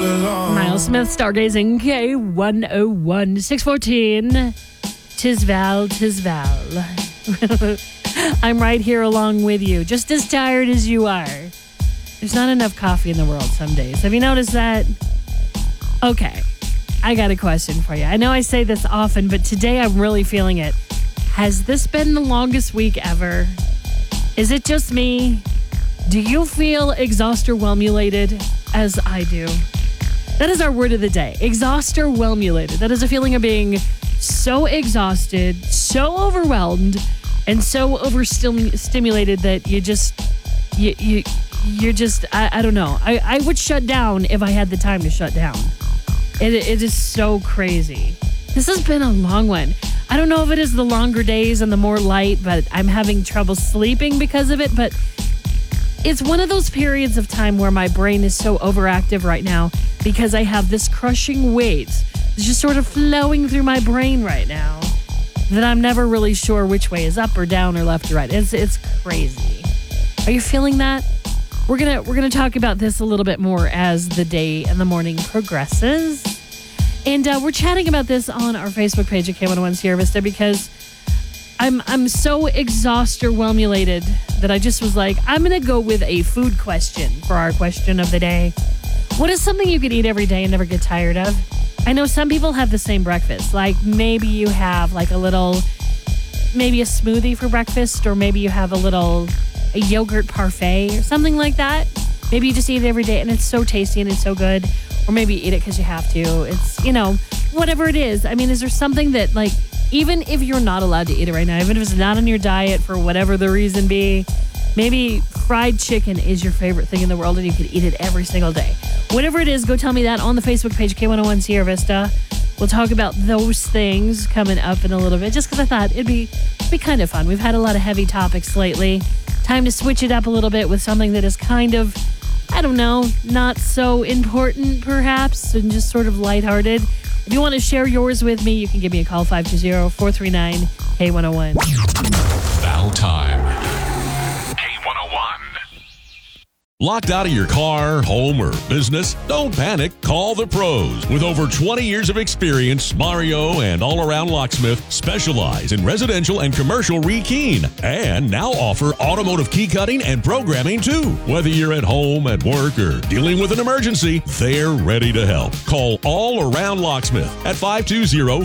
Miles Smith, Stargazing, K101, 614. Tis Val. I'm right here along with you, just as tired as you are. There's not enough coffee in the world some days. Have you noticed that? Okay, I got a question for you. I know I say this often, but today I'm really feeling it. Has this been the longest week ever? Is it just me? Do you feel exhausted-whelmulated as I do? That is our word of the day. Exhausted-whelmulated. That is a feeling of being so exhausted, so overwhelmed, and so overstimulated that you're just, I don't know. I would shut down if I had the time to shut down. It is so crazy. This has been a long one. I don't know if it is the longer days and the more light, but I'm having trouble sleeping because of it. But it's one of those periods of time where my brain is so overactive right now because I have this crushing weight just sort of flowing through my brain right now that I'm never really sure which way is up or down or left or right. It's crazy. Are you feeling that? We're gonna talk about this a little bit more as the day and the morning progresses. And we're chatting about this on our Facebook page at K101 Sierra Vista because I'm so exhausted-whelmulated that I just was like, I'm going to go with a food question for our question of the day. What is something you could eat every day and never get tired of? I know some people have the same breakfast. Like maybe you have like maybe a smoothie for breakfast, or maybe you have a yogurt parfait or something like that. Maybe you just eat it every day and it's so tasty and it's so good. Or maybe you eat it because you have to. It's, whatever it is. I mean, is there something that like, even if you're not allowed to eat it right now, even if it's not on your diet for whatever the reason be, maybe fried chicken is your favorite thing in the world and you could eat it every single day. Whatever it is, go tell me that on the Facebook page, K101 Sierra Vista. We'll talk about those things coming up in a little bit, just because I thought it'd be kind of fun. We've had a lot of heavy topics lately. Time to switch it up a little bit with something that is kind of, I don't know, not so important perhaps, and just sort of lighthearted. If you want to share yours with me, you can give me a call, 520-439-K101. Val time. K101. Locked out of your car, home, or business? Don't panic. Call the pros. With over 20 years of experience, Mario and All Around Locksmith specialize in residential and commercial rekeying and now offer automotive key cutting and programming too. Whether you're at home, at work, or dealing with an emergency, they're ready to help. Call All Around Locksmith at 520-439-K101.